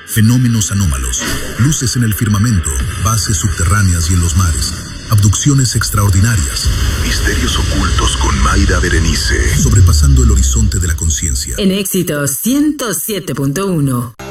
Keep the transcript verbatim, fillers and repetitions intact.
Fenómenos anómalos, luces en el firmamento, bases subterráneas y en los mares, abducciones extraordinarias, misterios ocultos con Mayra Berenice, sobrepasando el horizonte de la conciencia. En Éxitos ciento siete punto uno.